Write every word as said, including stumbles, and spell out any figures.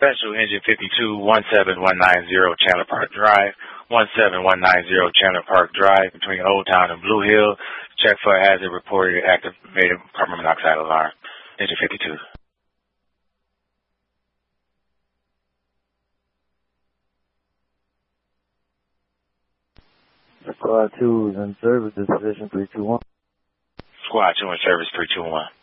Special Engine fifty-two, one seven one nine zero Chandler Park Drive, one seven one nine zero Chandler Park Drive between Old Town and Blue Hill. Check for hazard reported activated carbon monoxide alarm. Engine fifty-two. Squad two is in service. This is position three two one. Squad two in service three two one.